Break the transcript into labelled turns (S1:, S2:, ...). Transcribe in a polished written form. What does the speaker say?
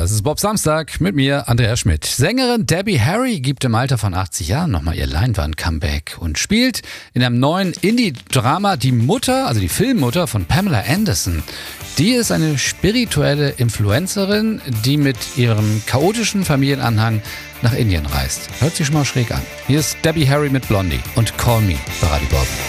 S1: Das ist Bob Samstag mit mir, Andreas Schmidt. Sängerin Debbie Harry gibt im Alter von 80 Jahren nochmal ihr Leinwand-Comeback und spielt in einem neuen Indie-Drama die Mutter, also die Filmmutter von Pamela Anderson. Die ist eine spirituelle Influencerin, die mit ihrem chaotischen Familienanhang nach Indien reist. Hört sich schon mal schräg an. Hier ist Debbie Harry mit Blondie und Call Me bei Radio Bob.